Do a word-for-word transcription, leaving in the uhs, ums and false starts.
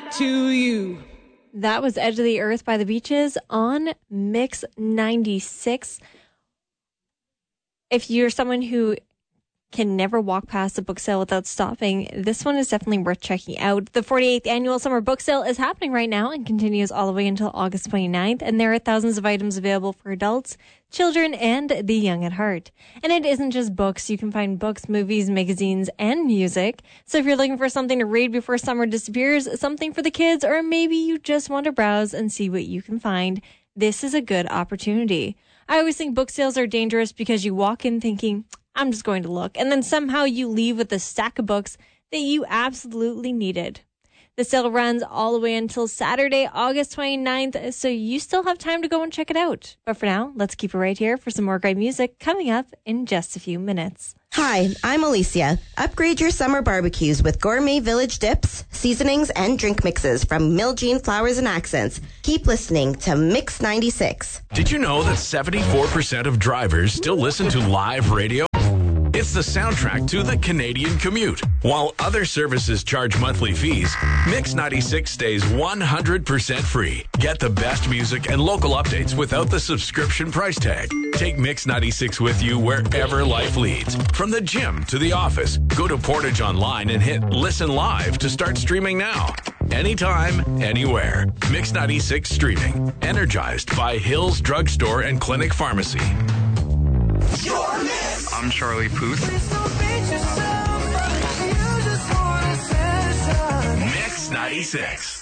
that to you. That was Edge of the Earth by the Beaches on Mix ninety-six. If you're someone who can never walk past a book sale without stopping, this one is definitely worth checking out. The forty-eighth Annual Summer Book Sale is happening right now and continues all the way until August twenty-ninth, and there are thousands of items available for adults, children, and the young at heart. And it isn't just books. You can find books, movies, magazines, and music. So if you're looking for something to read before summer disappears, something for the kids, or maybe you just want to browse and see what you can find, this is a good opportunity. I always think book sales are dangerous because you walk in thinking, I'm just going to look, and then somehow you leave with a stack of books that you absolutely needed. The sale runs all the way until Saturday, August twenty-ninth, so you still have time to go and check it out. But for now, let's keep it right here for some more great music coming up in just a few minutes. Hi, I'm Alicia. Upgrade your summer barbecues with Gourmet Village dips, seasonings, and drink mixes from Miljean Flowers and Accents. Keep listening to Mix ninety-six. Did you know that seventy-four percent of drivers still listen to live radio? It's the soundtrack to the Canadian commute. While other services charge monthly fees, Mix ninety-six stays one hundred percent free. Get the best music and local updates without the subscription price tag. Take Mix ninety-six with you wherever life leads. From the gym to the office, go to Portage Online and hit Listen Live to start streaming now. Anytime, anywhere. Mix ninety-six streaming. Energized by Hills Drugstore and Clinic Pharmacy. I'm Charlie Puth. Mix ninety-six.